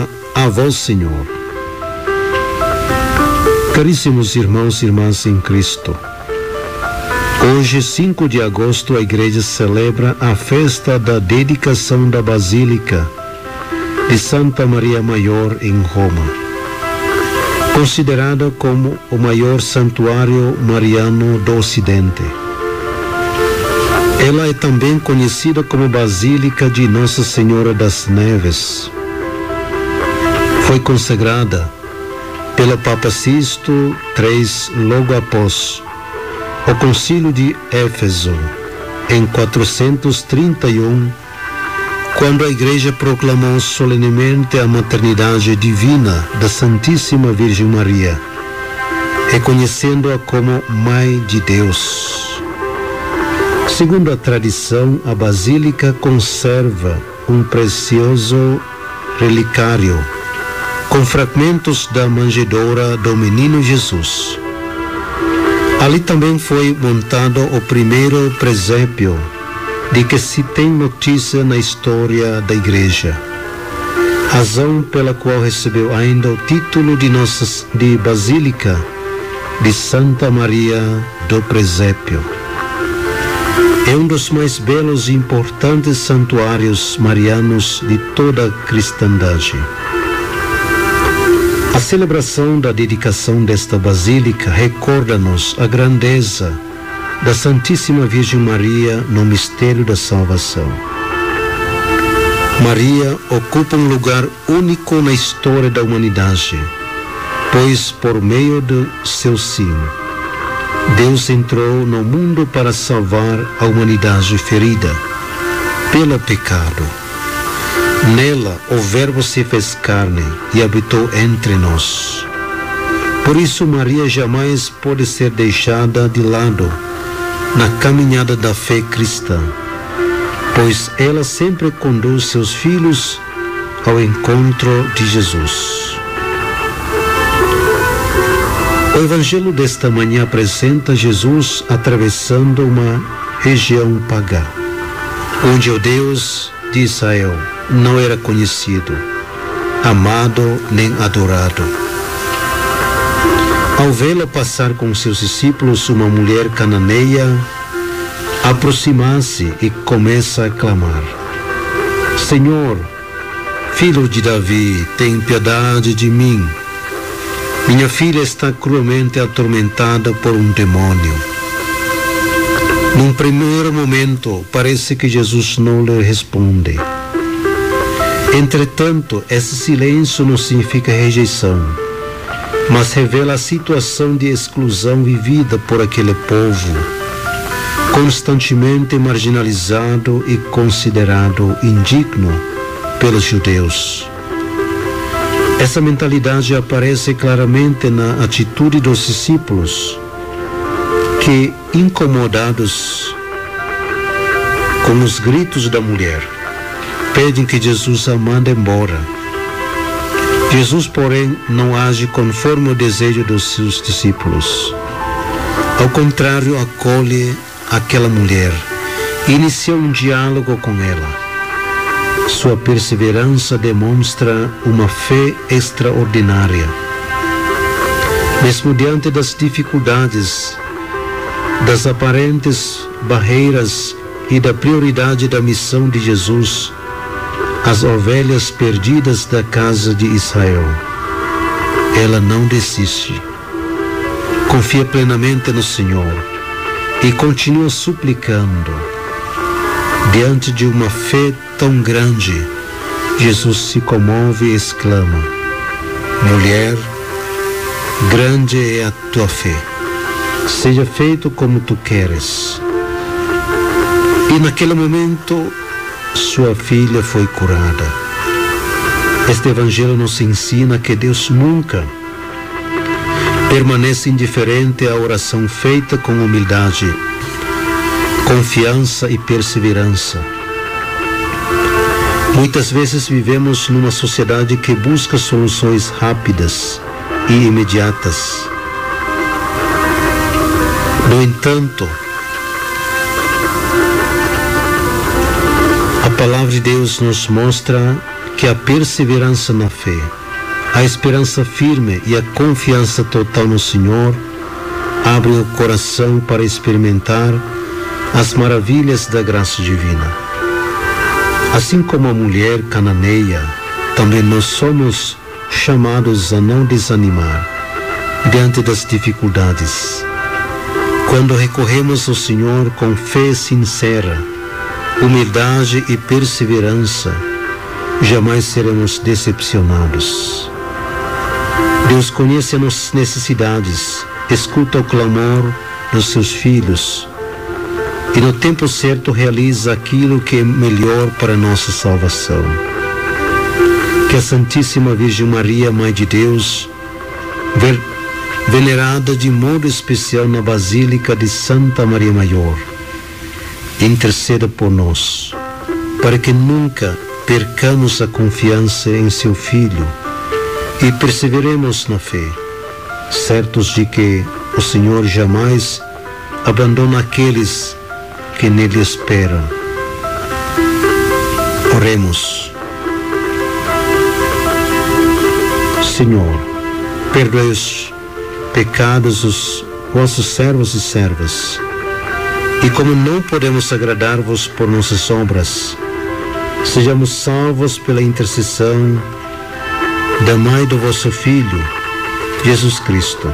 a vós, Senhor. Caríssimos irmãos e irmãs em Cristo, hoje, 5 de agosto, a Igreja celebra a festa da dedicação da Basílica de Santa Maria Maior em Roma, considerada como o maior santuário mariano do Ocidente. Ela é também conhecida como Basílica de Nossa Senhora das Neves. Foi consagrada pelo Papa Sisto III logo após o Concílio de Éfeso, em 431, quando a Igreja proclamou solenemente a maternidade divina da Santíssima Virgem Maria, reconhecendo-a como Mãe de Deus. Segundo a tradição, a Basílica conserva um precioso relicário com fragmentos da manjedoura do Menino Jesus. Ali também foi montado o primeiro presépio de que se tem notícia na história da Igreja, razão pela qual recebeu ainda o título de Basílica de Santa Maria do Presépio. É um dos mais belos e importantes santuários marianos de toda a cristandade. A celebração da dedicação desta basílica recorda-nos a grandeza da Santíssima Virgem Maria no mistério da salvação. Maria ocupa um lugar único na história da humanidade, pois por meio do seu sim, Deus entrou no mundo para salvar a humanidade ferida pelo pecado. Nela, o Verbo se fez carne e habitou entre nós. Por isso, Maria jamais pode ser deixada de lado na caminhada da fé cristã, pois ela sempre conduz seus filhos ao encontro de Jesus. O Evangelho desta manhã apresenta Jesus atravessando uma região pagã, onde o Deus de Israel não era conhecido, amado nem adorado. Ao vê-lo passar com seus discípulos, uma mulher cananeia aproxima-se e começa a clamar: Senhor, filho de Davi, tem piedade de mim. Minha filha está cruelmente atormentada por um demônio. Num primeiro momento, parece que Jesus não lhe responde. Entretanto, esse silêncio não significa rejeição, mas revela a situação de exclusão vivida por aquele povo, constantemente marginalizado e considerado indigno pelos judeus. Essa mentalidade aparece claramente na atitude dos discípulos, que, incomodados com os gritos da mulher, pedem que Jesus a mande embora. Jesus, porém, não age conforme o desejo dos seus discípulos. Ao contrário, acolhe aquela mulher e inicia um diálogo com ela. Sua perseverança demonstra uma fé extraordinária. Mesmo diante das dificuldades, das aparentes barreiras e da prioridade da missão de Jesus, as ovelhas perdidas da casa de Israel, ela não desiste. Confia plenamente no Senhor e continua suplicando. Diante de uma fé tão grande, Jesus se comove e exclama: Mulher, grande é a tua fé, seja feito como tu queres. E naquele momento, sua filha foi curada. Este Evangelho nos ensina que Deus nunca permanece indiferente à oração feita com humildade, confiança e perseverança. Muitas vezes vivemos numa sociedade que busca soluções rápidas e imediatas. No entanto, a palavra de Deus nos mostra que a perseverança na fé, a esperança firme e a confiança total no Senhor abrem o coração para experimentar as maravilhas da graça divina. Assim como a mulher cananeia, também nós somos chamados a não desanimar diante das dificuldades. Quando recorremos ao Senhor com fé sincera, humildade e perseverança, jamais seremos decepcionados. Deus conhece nossas necessidades, escuta o clamor dos seus filhos e no tempo certo realiza aquilo que é melhor para a nossa salvação. Que a Santíssima Virgem Maria, Mãe de Deus, venerada de modo especial na Basílica de Santa Maria Maior, interceda por nós, para que nunca percamos a confiança em seu Filho e perseveremos na fé, certos de que o Senhor jamais abandona aqueles que nele esperam. Oremos. Senhor, perdoe os pecados dos vossos servos e servas, e como não podemos agradar-vos por nossas obras, sejamos salvos pela intercessão da Mãe do vosso Filho, Jesus Cristo.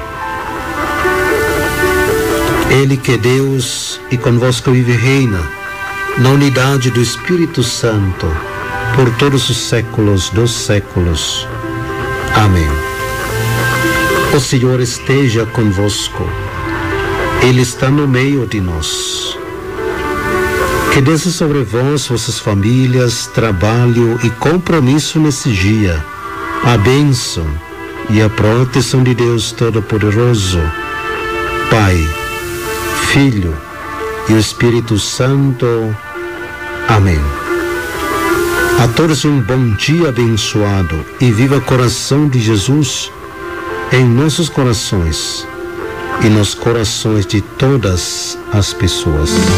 Ele que é Deus e convosco vive e reina, na unidade do Espírito Santo, por todos os séculos dos séculos. Amém. O Senhor esteja convosco. Ele está no meio de nós. Que desça sobre vós, vossas famílias, trabalho e compromisso nesse dia, a bênção e a proteção de Deus Todo-Poderoso, Pai, Filho e o Espírito Santo. Amém. A todos um bom dia abençoado e viva o coração de Jesus em nossos corações e nos corações de todas as pessoas.